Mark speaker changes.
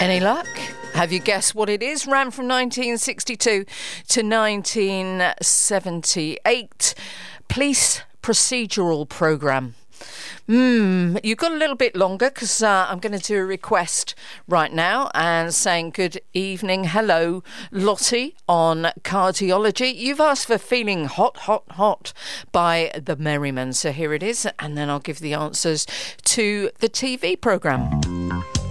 Speaker 1: Any luck? Have you guessed what it is? Ran from 1962 to 1978. Police procedural programme. You've got a little bit longer because I'm going to do a request right now and saying good evening, hello, Lottie on cardiology. You've asked for Feeling Hot, Hot, Hot by the Merrymans. So here it is, and then I'll give the answers to the TV programme.